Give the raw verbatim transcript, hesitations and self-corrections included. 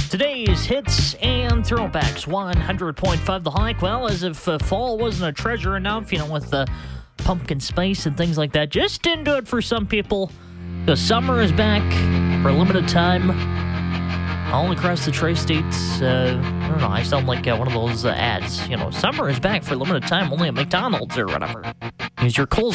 Today's hits and throwbacks, one hundred point five The Hike. Well, as if uh, fall wasn't a treasure enough, you know, with the pumpkin spice and things like that. Just didn't do it for some people. The summer is back for a limited time all across the tri-states. Uh, I don't know, I sound like uh, one of those uh, ads. You know, summer is back for a limited time only at McDonald's or whatever. Use your Kohl's